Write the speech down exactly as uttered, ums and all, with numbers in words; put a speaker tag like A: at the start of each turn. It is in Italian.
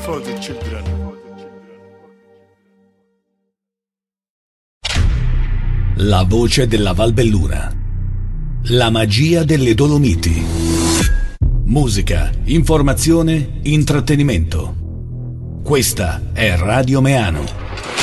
A: for the children.
B: La voce della Val Belluna. La magia delle Dolomiti. Musica, informazione, intrattenimento. Questa è Radio Meano.